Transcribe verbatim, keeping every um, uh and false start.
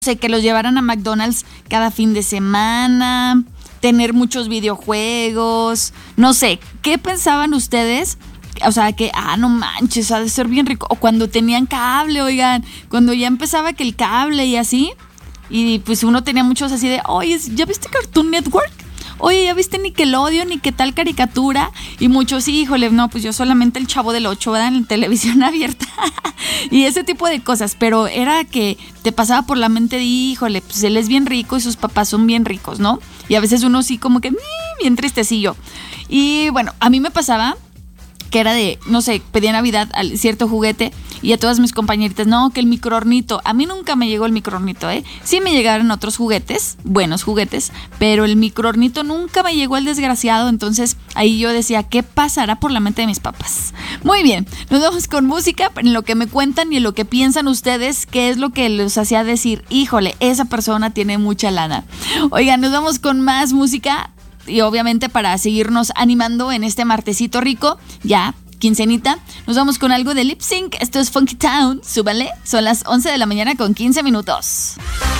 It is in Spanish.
sé, que los llevaran a McDonald's cada fin de semana, tener muchos videojuegos, no sé, ¿qué pensaban ustedes? O sea, que, ah, no manches, ha de ser bien rico. O cuando tenían cable, oigan, cuando ya empezaba que el cable y así, y pues uno tenía muchos así de, oye, ¿ya viste Cartoon Network? Oye, ¿ya viste Nickelodeon y qué tal caricatura? Y muchos, híjole, no, pues yo solamente el Chavo del Ocho, ¿verdad? En televisión abierta. Y ese tipo de cosas. Pero era que te pasaba por la mente de, híjole, pues él es bien rico y sus papás son bien ricos, ¿no? Y a veces uno sí como que, bien tristecillo. Y bueno, a mí me pasaba que era de, no sé, pedía Navidad al cierto juguete y a todas mis compañeritas, no, que el microornito. A mí nunca me llegó el microornito, ¿eh? Sí me llegaron otros juguetes, buenos juguetes, pero el microornito nunca me llegó, el desgraciado. Entonces ahí yo decía, ¿qué pasará por la mente de mis papás? Muy bien, nos vamos con música, en lo que me cuentan y en lo que piensan ustedes, qué es lo que les hacía decir, híjole, esa persona tiene mucha lana. Oigan, nos vamos con más música. Y obviamente para seguirnos animando en este martesito rico, ya, quincenita, nos vamos con algo de lip sync. Esto es Funky Town, súbanle, son las once de la mañana con quince minutos.